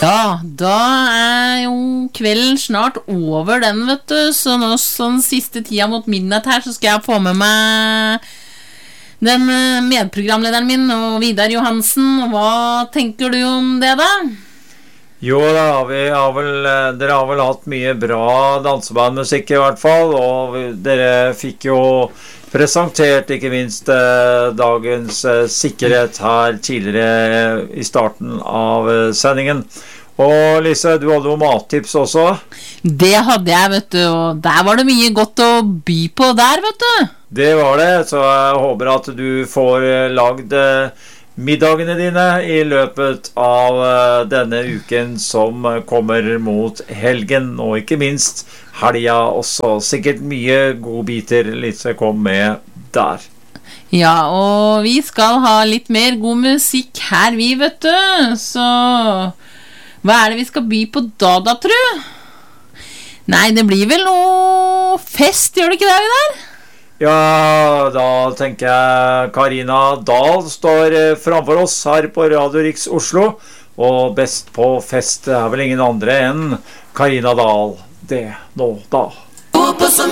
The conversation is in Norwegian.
Ja, da jo kvelden snart over den, vet du. Så nå sånn siste tida mot midnatt her, så skal jeg få med meg den medprogramlederen min, og Vidar Johansen. Hva tenker du om det da? Jo da, dere har vel hatt mye bra dansebandmusikk i hvert fall, og dere fikk jo presentert ikke minst dagens sikkerhet her tidligere i starten av sendingen. Og Lise, du hadde jo mattips også. Det hadde jeg, vet du, og der var det mye godt å by på der, vet du. Det var det, så jeg håper at du får lagd middagene dine i løpet av denne uken som kommer mot helgen, og ikke minst helga også. Sikkert mye godbiter Lise kom med der. Ja, og vi skal ha litt mer god musikk her, vi, vet du. Så hva det vi skal by på da, tru? Nei, det blir vel noe fest, gjør det ikke det, Vidar? Ja, da tenker jeg Karina Dahl står framfor oss her på Radio Riks Oslo, og best på fest vel ingen andre enn Karina Dahl. Det nå da. Gå på så